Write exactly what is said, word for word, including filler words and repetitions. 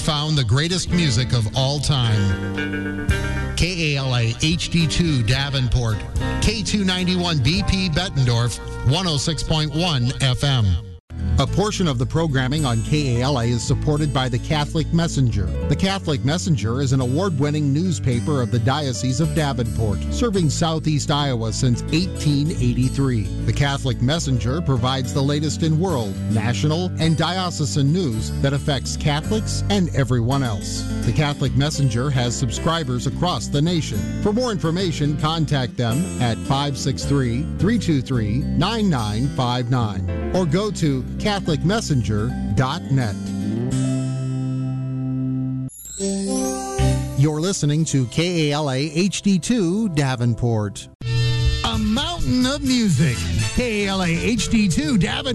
found the greatest music of all time. K A L A H D two Davenport, K two ninety-one B P Bettendorf, one oh six point one F M. A portion of the programming on K A L A is supported by the Catholic Messenger. The Catholic Messenger is an award-winning newspaper of the Diocese of Davenport, serving southeast Iowa since eighteen eighty-three. The Catholic Messenger provides the latest in world, national, and diocesan news that affects Catholics and everyone else. The Catholic Messenger has subscribers across the nation. For more information, contact them at five six three, three two three, nine nine five nine or go to catholic messenger dot net. You're listening to K A L A H D two Davenport. A mountain of music. K A L A H D two Davenport.